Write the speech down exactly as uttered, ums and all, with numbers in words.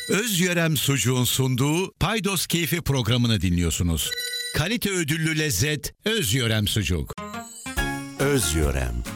Özyörem Sucuğun sunduğu Paydos Keyfi programını dinliyorsunuz. Kalite ödüllü lezzet Özyörem Sucuk. Özyörem.